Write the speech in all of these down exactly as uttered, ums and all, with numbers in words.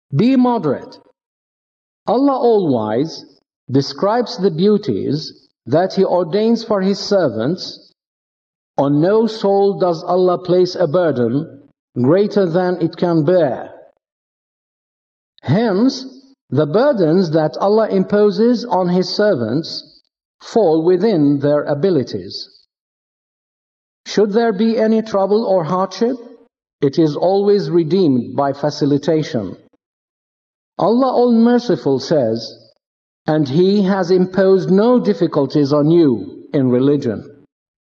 Be moderate. Allah All-Wise describes the beauties that He ordains for His servants. On no soul does Allah place a burden greater than it can bear. Hence, the burdens that Allah imposes on His servants fall within their abilities. Should there be any trouble or hardship, it is always redeemed by facilitation. Allah All-Merciful says, "And He has imposed no difficulties on you in religion."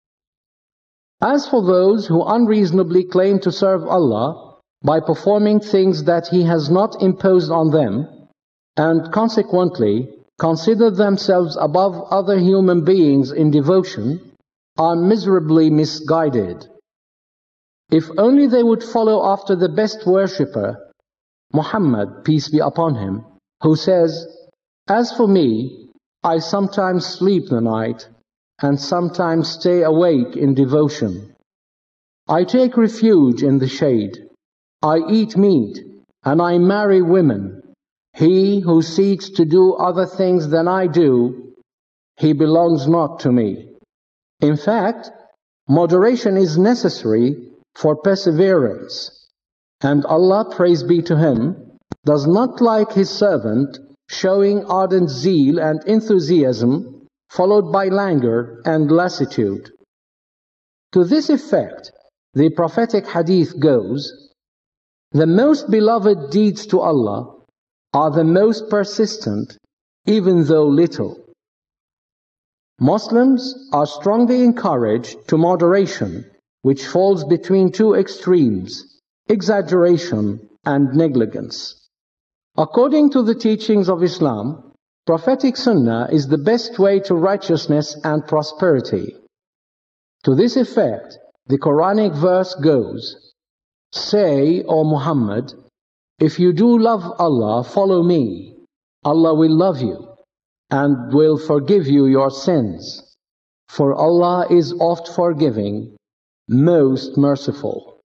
As for those who unreasonably claim to serve Allah by performing things that He has not imposed on them, and consequently consider themselves above other human beings in devotion, are miserably misguided. If only they would follow after the best worshipper, Muhammad, peace be upon him, who says, "As for me, I sometimes sleep the night and sometimes stay awake in devotion. I take refuge in the shade. I eat meat and I marry women. He who seeks to do other things than I do, he belongs not to me." In fact, moderation is necessary for perseverance, and Allah, praise be to Him, does not like His servant showing ardent zeal and enthusiasm followed by languor and lassitude. To this effect, the prophetic hadith goes, "The most beloved deeds to Allah are the most persistent, even though little." Muslims are strongly encouraged to moderation, which falls between two extremes, exaggeration and negligence. According to the teachings of Islam, prophetic sunnah is the best way to righteousness and prosperity. To this effect, the Quranic verse goes, "Say, O Muhammad, if you do love Allah, follow me. Allah will love you and will forgive you your sins. For Allah is oft forgiving, most merciful."